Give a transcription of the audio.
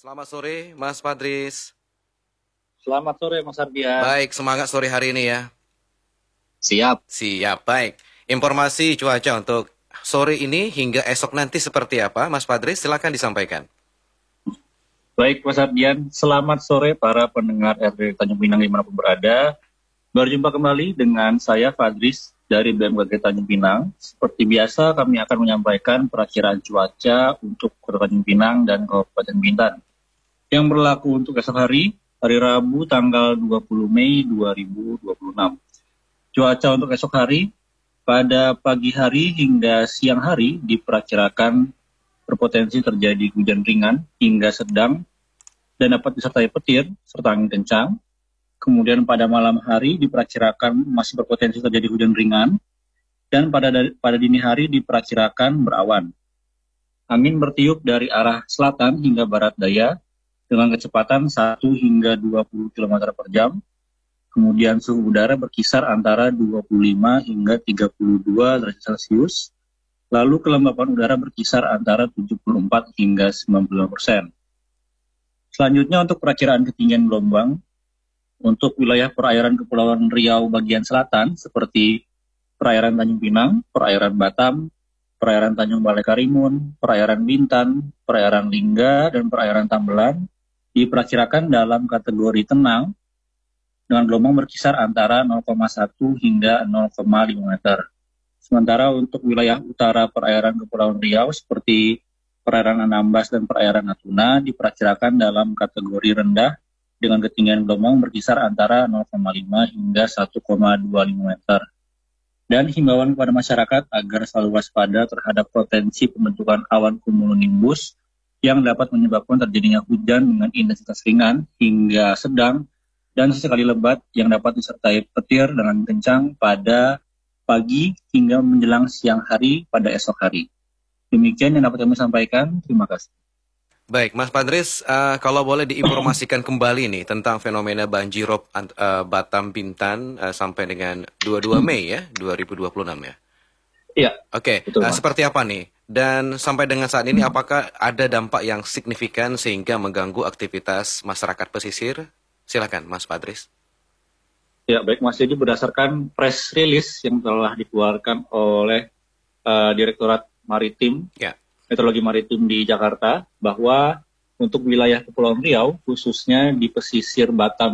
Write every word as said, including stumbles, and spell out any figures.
Selamat sore, Mas Padris. Selamat sore, Mas Ardian. Baik, semangat sore hari ini ya. Siap. Siap, baik. Informasi cuaca untuk sore ini hingga esok nanti seperti apa, Mas Padris? Silakan disampaikan. Baik, Mas Ardian. Selamat sore para pendengar R D Tanjung Pinang dimanapun berada. Berjumpa kembali dengan saya, Fadris, dari B M K G Tanjung Pinang. Seperti biasa, kami akan menyampaikan perakiraan cuaca untuk Kota Tanjung Pinang dan Kabupaten Bintan. Yang berlaku untuk esok hari, hari Rabu tanggal dua puluh Mei dua ribu dua puluh enam. Cuaca untuk esok hari, pada pagi hari hingga siang hari diperkirakan berpotensi terjadi hujan ringan hingga sedang dan dapat disertai petir serta angin kencang. Kemudian pada malam hari diperkirakan masih berpotensi terjadi hujan ringan dan pada pada dini hari diperkirakan berawan. Angin bertiup dari arah selatan hingga barat daya dengan kecepatan satu hingga dua puluh kilometer per jam. Kemudian suhu udara berkisar antara dua puluh lima hingga tiga puluh dua derajat Celcius. Lalu kelembapan udara berkisar antara tujuh puluh empat hingga sembilan puluh lima persen. Selanjutnya untuk perakiraan ketinggian gelombang, untuk wilayah perairan Kepulauan Riau bagian selatan seperti perairan Tanjung Pinang, perairan Batam, perairan Tanjung Balai Karimun, perairan Bintan, perairan Lingga, dan perairan Tambelan diperkirakan dalam kategori tenang dengan gelombang berkisar antara nol koma satu hingga nol koma lima meter. Sementara untuk wilayah utara perairan Kepulauan Riau seperti perairan Anambas dan perairan Natuna diperkirakan dalam kategori rendah dengan ketinggian gelombang berkisar antara nol koma lima hingga satu koma dua lima meter. Dan himbauan kepada masyarakat agar selalu waspada terhadap potensi pembentukan awan cumulonimbus yang dapat menyebabkan terjadinya hujan dengan intensitas ringan hingga sedang dan sesekali lebat yang dapat disertai petir dan angin kencang pada pagi hingga menjelang siang hari pada esok hari. Demikian yang dapat kami sampaikan. Terima kasih. Baik, Mas Padris, uh, kalau boleh diinformasikan kembali nih tentang fenomena banjirop uh, Batam Bintan uh, sampai dengan dua puluh dua Mei ya, dua ribu dua puluh enam ya. Iya. Oke, okay. uh, seperti apa nih? Dan sampai dengan saat ini apakah ada dampak yang signifikan sehingga mengganggu aktivitas masyarakat pesisir? Silakan, Mas Padris. Ya, baik Mas. Jadi berdasarkan press release yang telah dikeluarkan oleh uh, Direktorat Maritim, ya. Meteorologi Maritim di Jakarta, bahwa untuk wilayah Kepulauan Riau, khususnya di pesisir Batam